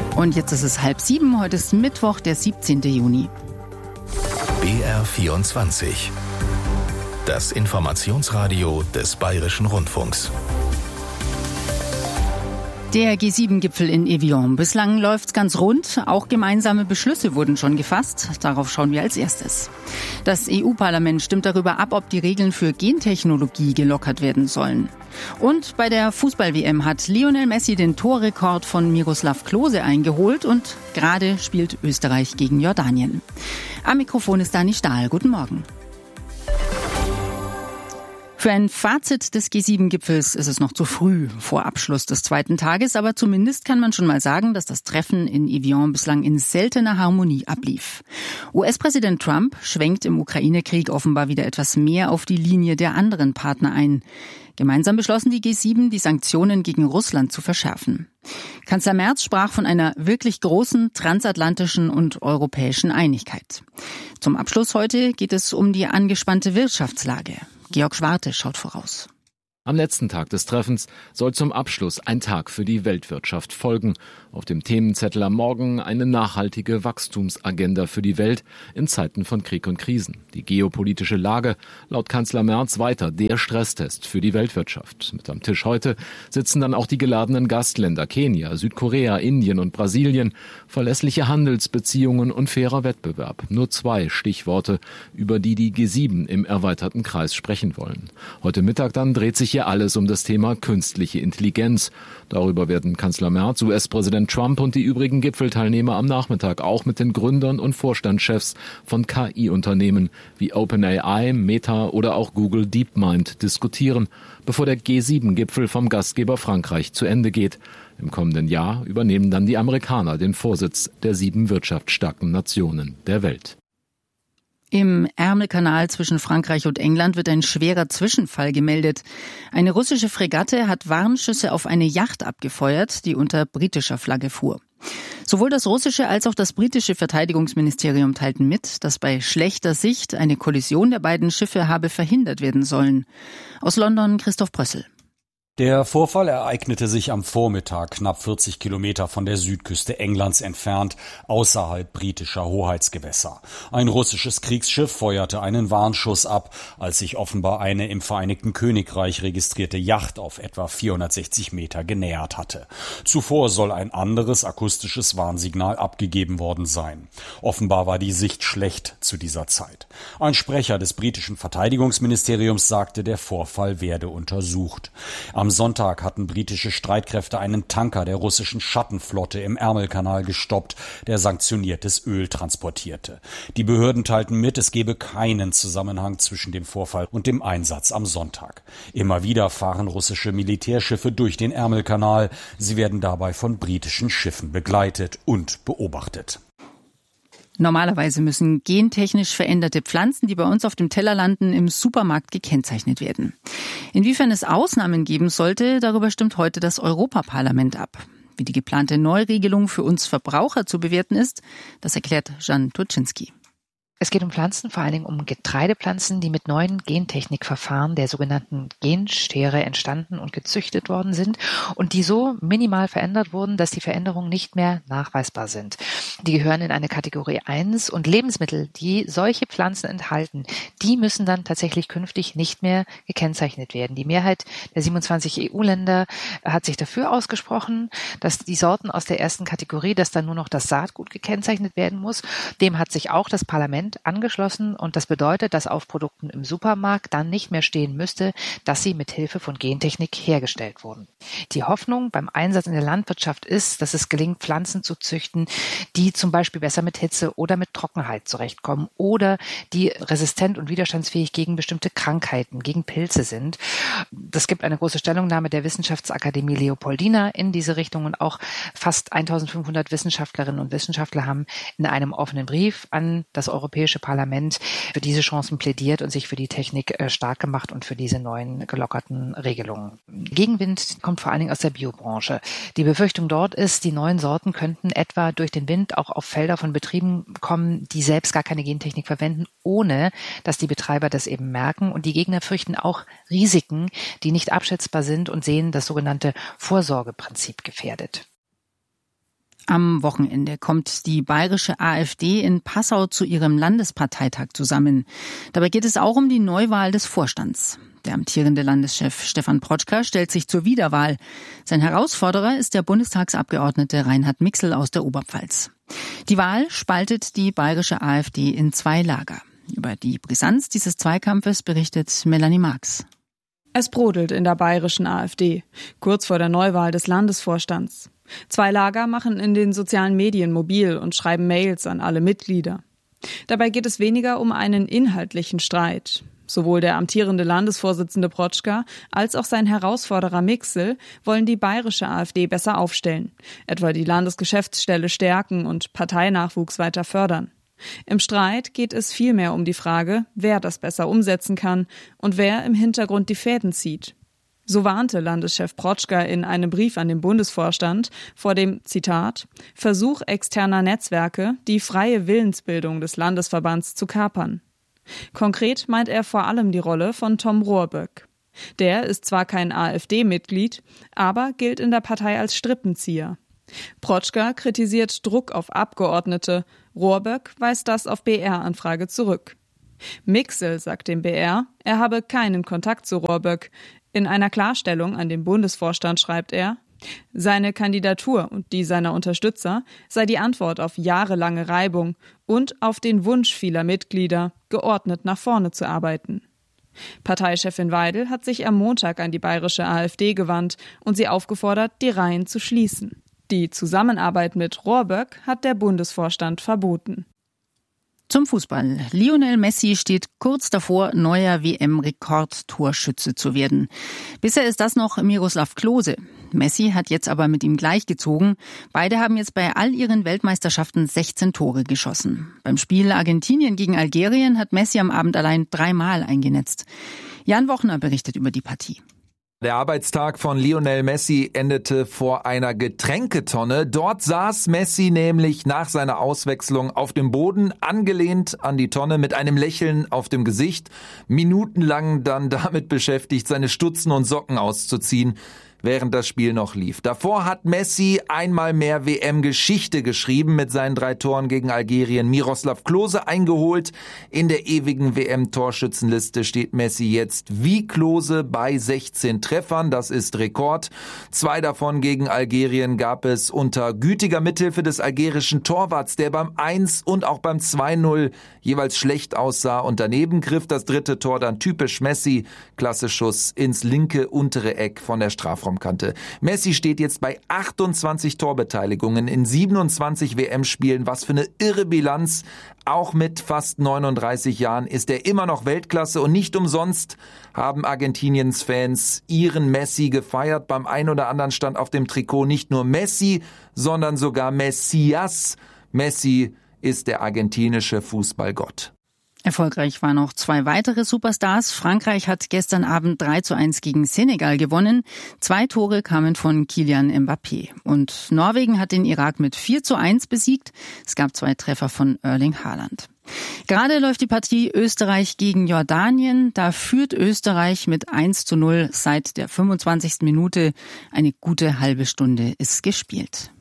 Und jetzt ist es 6:30. Heute ist Mittwoch, der 17. Juni. BR24. Das Informationsradio des Bayerischen Rundfunks. Der G7-Gipfel in Evian. Bislang läuft's ganz rund. Auch gemeinsame Beschlüsse wurden schon gefasst. Darauf schauen wir als erstes. Das EU-Parlament stimmt darüber ab, ob die Regeln für Gentechnologie gelockert werden sollen. Und bei der Fußball-WM hat Lionel Messi den Torrekord von Miroslav Klose eingeholt und gerade spielt Österreich gegen Jordanien. Am Mikrofon ist Dani Stahl. Guten Morgen. Für ein Fazit des G7-Gipfels ist es noch zu früh vor Abschluss des zweiten Tages, aber zumindest kann man schon mal sagen, dass das Treffen in Evian bislang in seltener Harmonie ablief. US-Präsident Trump schwenkt im Ukraine-Krieg offenbar wieder etwas mehr auf die Linie der anderen Partner ein. Gemeinsam beschlossen die G7, die Sanktionen gegen Russland zu verschärfen. Kanzler Merz sprach von einer wirklich großen transatlantischen und europäischen Einigkeit. Zum Abschluss heute geht es um die angespannte Wirtschaftslage. Georg Schwarte schaut voraus. Am letzten Tag des Treffens soll zum Abschluss ein Tag für die Weltwirtschaft folgen. Auf dem Themenzettel am Morgen eine nachhaltige Wachstumsagenda für die Welt in Zeiten von Krieg und Krisen. Die geopolitische Lage, laut Kanzler Merz, weiter der Stresstest für die Weltwirtschaft. Mit am Tisch heute sitzen dann auch die geladenen Gastländer Kenia, Südkorea, Indien und Brasilien. Verlässliche Handelsbeziehungen und fairer Wettbewerb. Nur 2 Stichworte, über die die G7 im erweiterten Kreis sprechen wollen. Heute Mittag dann dreht sich hier alles um das Thema künstliche Intelligenz. Darüber werden Kanzler Merz, US-Präsident Trump und die übrigen Gipfelteilnehmer am Nachmittag auch mit den Gründern und Vorstandschefs von KI-Unternehmen wie OpenAI, Meta oder auch Google DeepMind diskutieren, bevor der G7-Gipfel vom Gastgeber Frankreich zu Ende geht. Im kommenden Jahr übernehmen dann die Amerikaner den Vorsitz der 7 wirtschaftsstarken Nationen der Welt. Im Ärmelkanal zwischen Frankreich und England wird ein schwerer Zwischenfall gemeldet. Eine russische Fregatte hat Warnschüsse auf eine Yacht abgefeuert, die unter britischer Flagge fuhr. Sowohl das russische als auch das britische Verteidigungsministerium teilten mit, dass bei schlechter Sicht eine Kollision der beiden Schiffe habe verhindert werden sollen. Aus London Christoph Brössel. Der Vorfall ereignete sich am Vormittag, knapp 40 Kilometer von der Südküste Englands entfernt, außerhalb britischer Hoheitsgewässer. Ein russisches Kriegsschiff feuerte einen Warnschuss ab, als sich offenbar eine im Vereinigten Königreich registrierte Yacht auf etwa 460 Meter genähert hatte. Zuvor soll ein anderes akustisches Warnsignal abgegeben worden sein. Offenbar war die Sicht schlecht zu dieser Zeit. Ein Sprecher des britischen Verteidigungsministeriums sagte, der Vorfall werde untersucht. Am Sonntag hatten britische Streitkräfte einen Tanker der russischen Schattenflotte im Ärmelkanal gestoppt, der sanktioniertes Öl transportierte. Die Behörden teilten mit, es gebe keinen Zusammenhang zwischen dem Vorfall und dem Einsatz am Sonntag. Immer wieder fahren russische Militärschiffe durch den Ärmelkanal. Sie werden dabei von britischen Schiffen begleitet und beobachtet. Normalerweise müssen gentechnisch veränderte Pflanzen, die bei uns auf dem Teller landen, im Supermarkt gekennzeichnet werden. Inwiefern es Ausnahmen geben sollte, darüber stimmt heute das Europaparlament ab. Wie die geplante Neuregelung für uns Verbraucher zu bewerten ist, das erklärt Jan Turczynski. Es geht um Pflanzen, vor allen Dingen um Getreidepflanzen, die mit neuen Gentechnikverfahren der sogenannten Genschere entstanden und gezüchtet worden sind und die so minimal verändert wurden, dass die Veränderungen nicht mehr nachweisbar sind. Die gehören in eine Kategorie 1 und Lebensmittel, die solche Pflanzen enthalten, die müssen dann tatsächlich künftig nicht mehr gekennzeichnet werden. Die Mehrheit der 27 EU-Länder hat sich dafür ausgesprochen, dass die Sorten aus der ersten Kategorie, dass dann nur noch das Saatgut gekennzeichnet werden muss. Dem hat sich auch das Parlament angeschlossen und das bedeutet, dass auf Produkten im Supermarkt dann nicht mehr stehen müsste, dass sie mit Hilfe von Gentechnik hergestellt wurden. Die Hoffnung beim Einsatz in der Landwirtschaft ist, dass es gelingt, Pflanzen zu züchten, die zum Beispiel besser mit Hitze oder mit Trockenheit zurechtkommen oder die resistent und widerstandsfähig gegen bestimmte Krankheiten, gegen Pilze sind. Das gibt eine große Stellungnahme der Wissenschaftsakademie Leopoldina in diese Richtung und auch fast 1500 Wissenschaftlerinnen und Wissenschaftler haben in einem offenen Brief an das Europäische Parlament für diese Chancen plädiert und sich für die Technik stark gemacht und für diese neuen gelockerten Regelungen. Gegenwind kommt vor allen Dingen aus der Biobranche. Die Befürchtung dort ist, die neuen Sorten könnten etwa durch den Wind auch auf Felder von Betrieben kommen, die selbst gar keine Gentechnik verwenden, ohne dass die Betreiber das eben merken. Und die Gegner fürchten auch Risiken, die nicht abschätzbar sind und sehen das sogenannte Vorsorgeprinzip gefährdet. Am Wochenende kommt die bayerische AfD in Passau zu ihrem Landesparteitag zusammen. Dabei geht es auch um die Neuwahl des Vorstands. Der amtierende Landeschef Stefan Protschka stellt sich zur Wiederwahl. Sein Herausforderer ist der Bundestagsabgeordnete Reinhard Mixel aus der Oberpfalz. Die Wahl spaltet die bayerische AfD in 2 Lager. Über die Brisanz dieses Zweikampfes berichtet Melanie Marx. Es brodelt in der bayerischen AfD, kurz vor der Neuwahl des Landesvorstands. 2 Lager machen in den sozialen Medien mobil und schreiben Mails an alle Mitglieder. Dabei geht es weniger um einen inhaltlichen Streit. Sowohl der amtierende Landesvorsitzende Protschka als auch sein Herausforderer Mixel wollen die bayerische AfD besser aufstellen, etwa die Landesgeschäftsstelle stärken und Parteinachwuchs weiter fördern. Im Streit geht es vielmehr um die Frage, wer das besser umsetzen kann und wer im Hintergrund die Fäden zieht. So warnte Landeschef Protschka in einem Brief an den Bundesvorstand vor dem, Zitat, Versuch externer Netzwerke, die freie Willensbildung des Landesverbands zu kapern. Konkret meint er vor allem die Rolle von Tom Rohrböck. Der ist zwar kein AfD-Mitglied, aber gilt in der Partei als Strippenzieher. Protschka kritisiert Druck auf Abgeordnete, Rohrböck weist das auf BR-Anfrage zurück. Mixel sagt dem BR, er habe keinen Kontakt zu Rohrböck. In einer Klarstellung an den Bundesvorstand schreibt er, seine Kandidatur und die seiner Unterstützer sei die Antwort auf jahrelange Reibung und auf den Wunsch vieler Mitglieder, geordnet nach vorne zu arbeiten. Parteichefin Weidel hat sich am Montag an die bayerische AfD gewandt und sie aufgefordert, die Reihen zu schließen. Die Zusammenarbeit mit Rohrböck hat der Bundesvorstand verboten. Zum Fußball. Lionel Messi steht kurz davor, neuer WM-Rekordtorschütze zu werden. Bisher ist das noch Miroslav Klose. Messi hat jetzt aber mit ihm gleichgezogen. Beide haben jetzt bei all ihren Weltmeisterschaften 16 Tore geschossen. Beim Spiel Argentinien gegen Algerien hat Messi am Abend allein 3-mal eingenetzt. Jan Wochner berichtet über die Partie. Der Arbeitstag von Lionel Messi endete vor einer Getränketonne. Dort saß Messi nämlich nach seiner Auswechslung auf dem Boden, angelehnt an die Tonne mit einem Lächeln auf dem Gesicht, minutenlang dann damit beschäftigt, seine Stutzen und Socken auszuziehen, während das Spiel noch lief. Davor hat Messi einmal mehr WM-Geschichte geschrieben mit seinen 3 Toren gegen Algerien. Miroslav Klose eingeholt. In der ewigen WM-Torschützenliste steht Messi jetzt wie Klose bei 16 Treffern. Das ist Rekord. 2 davon gegen Algerien gab es unter gütiger Mithilfe des algerischen Torwarts, der beim 1 und auch beim 2-0 jeweils schlecht aussah und daneben griff. Das 3. Tor dann typisch Messi. Klasse Schuss ins linke untere Eck von der Strafraumkante. Messi steht jetzt bei 28 Torbeteiligungen in 27 WM-Spielen. Was für eine irre Bilanz. Auch mit fast 39 Jahren ist er immer noch Weltklasse und nicht umsonst haben Argentiniens Fans ihren Messi gefeiert. Beim einen oder anderen stand auf dem Trikot nicht nur Messi, sondern sogar Messias. Messi ist der argentinische Fußballgott. Erfolgreich waren noch 2 weitere Superstars. Frankreich hat gestern Abend 3-1 gegen Senegal gewonnen. 2 Tore kamen von Kylian Mbappé. Und Norwegen hat den Irak mit 4-1 besiegt. Es gab 2 Treffer von Erling Haaland. Gerade läuft die Partie Österreich gegen Jordanien. Da führt Österreich mit 1-0 seit der 25. Minute. Eine gute halbe Stunde ist gespielt.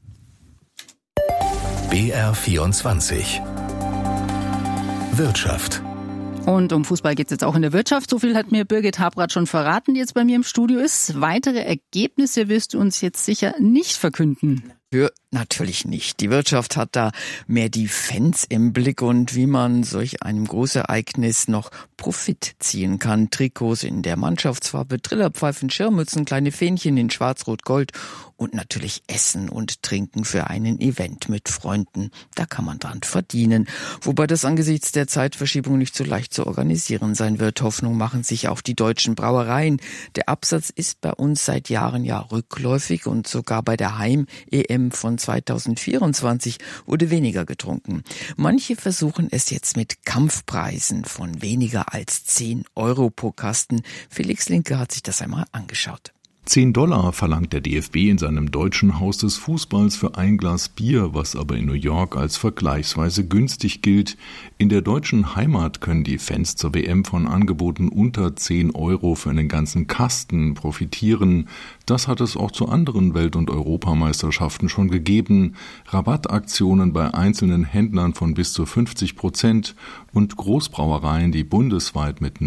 BR24 Wirtschaft. Und um Fußball geht es jetzt auch in der Wirtschaft. So viel hat mir Birgit Habrath schon verraten, die jetzt bei mir im Studio ist. Weitere Ergebnisse wirst du uns jetzt sicher nicht verkünden. Natürlich nicht. Die Wirtschaft hat da mehr die Fans im Blick und wie man solch einem Großereignis noch Profit ziehen kann. Trikots in der Mannschaftsfarbe, Trillerpfeifen, Schirmmützen, kleine Fähnchen in Schwarz-Rot-Gold und natürlich Essen und Trinken für einen Event mit Freunden. Da kann man dran verdienen. Wobei das angesichts der Zeitverschiebung nicht so leicht zu organisieren sein wird. Hoffnung machen sich auch die deutschen Brauereien. Der Absatz ist bei uns seit Jahren ja rückläufig und sogar bei der Heim-EM von 2024 wurde weniger getrunken. Manche versuchen es jetzt mit Kampfpreisen von weniger als 10 € pro Kasten. Felix Linke hat sich das einmal angeschaut. $10 verlangt der DFB in seinem deutschen Haus des Fußballs für ein Glas Bier, was aber in New York als vergleichsweise günstig gilt. In der deutschen Heimat können die Fans zur WM von Angeboten unter 10 € für einen ganzen Kasten profitieren. Das hat es auch zu anderen Welt- und Europameisterschaften schon gegeben. Rabattaktionen bei einzelnen Händlern von bis zu 50% und Großbrauereien, die bundesweit mit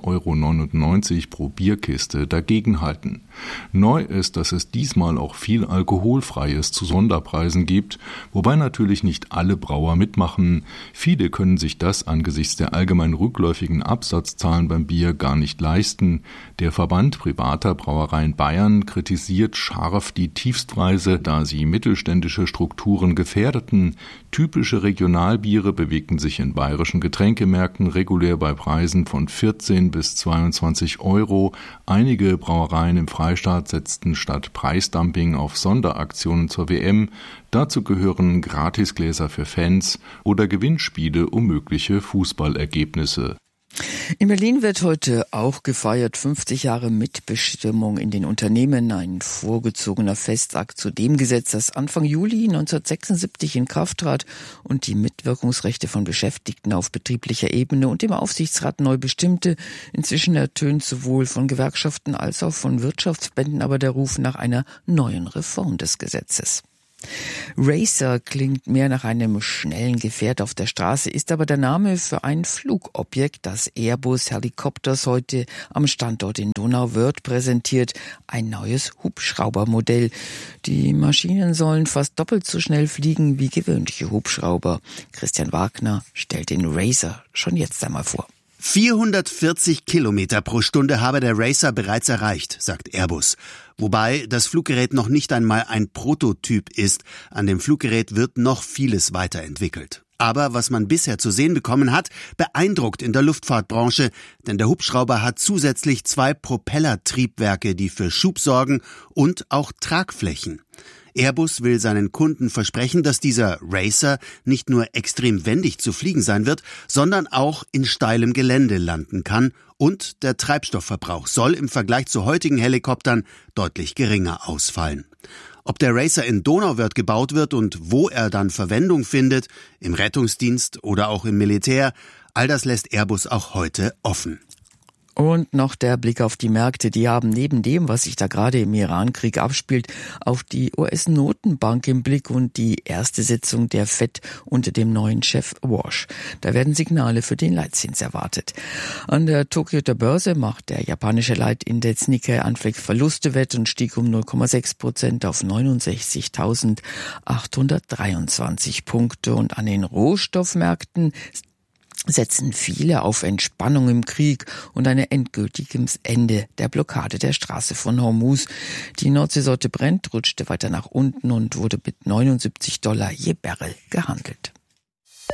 9,99 € pro Bierkiste dagegenhalten. Neu ist, dass es diesmal auch viel Alkoholfreies zu Sonderpreisen gibt, wobei natürlich nicht alle Brauer mitmachen. Viele können sich das angesichts der allgemein rückläufigen Absatzzahlen beim Bier gar nicht leisten. Der Verband privater Brauereien Bayern kritisiert scharf die Tiefstpreise, da sie mittelständische Strukturen gefährdeten. Typische Regionalbiere bewegten sich in bayerischen Getränkemärkten regulär bei Preisen von 14 bis 22 €. Einige Brauereien im Freistaat setzten statt Preisdumping auf Sonderaktionen zur WM. Dazu gehören Gratisgläser für Fans oder Gewinnspiele um mögliche Fußballergebnisse. In Berlin wird heute auch gefeiert, 50 Jahre Mitbestimmung in den Unternehmen, ein vorgezogener Festakt zu dem Gesetz, das Anfang Juli 1976 in Kraft trat und die Mitwirkungsrechte von Beschäftigten auf betrieblicher Ebene und dem Aufsichtsrat neu bestimmte. Inzwischen ertönt sowohl von Gewerkschaften als auch von Wirtschaftsverbänden aber der Ruf nach einer neuen Reform des Gesetzes. Racer klingt mehr nach einem schnellen Gefährt auf der Straße, ist aber der Name für ein Flugobjekt, das Airbus Helicopters heute am Standort in Donauwörth präsentiert. Ein neues Hubschraubermodell. Die Maschinen sollen fast doppelt so schnell fliegen wie gewöhnliche Hubschrauber. Christian Wagner stellt den Racer schon jetzt einmal vor. 440 Kilometer pro Stunde habe der Racer bereits erreicht, sagt Airbus. Wobei das Fluggerät noch nicht einmal ein Prototyp ist. An dem Fluggerät wird noch vieles weiterentwickelt. Aber was man bisher zu sehen bekommen hat, beeindruckt in der Luftfahrtbranche, denn der Hubschrauber hat zusätzlich 2 Propellertriebwerke, die für Schub sorgen und auch Tragflächen. Airbus will seinen Kunden versprechen, dass dieser Racer nicht nur extrem wendig zu fliegen sein wird, sondern auch in steilem Gelände landen kann und der Treibstoffverbrauch soll im Vergleich zu heutigen Helikoptern deutlich geringer ausfallen. Ob der Racer in Donauwörth gebaut wird und wo er dann Verwendung findet, im Rettungsdienst oder auch im Militär, all das lässt Airbus auch heute offen. Und noch der Blick auf die Märkte. Die haben neben dem, was sich da gerade im Iran-Krieg abspielt, auch die US-Notenbank im Blick und die erste Sitzung der FED unter dem neuen Chef Walsh. Da werden Signale für den Leitzins erwartet. An der Tokioter Börse macht der japanische Leitindex Nikkei anfänglich Verluste wett und stieg um 0,6% auf 69.823 Punkte. Und an den Rohstoffmärkten setzen viele auf Entspannung im Krieg und ein endgültiges Ende der Blockade der Straße von Hormuz. Die Nordseesorte Brent rutschte weiter nach unten und wurde mit $79 je Barrel gehandelt.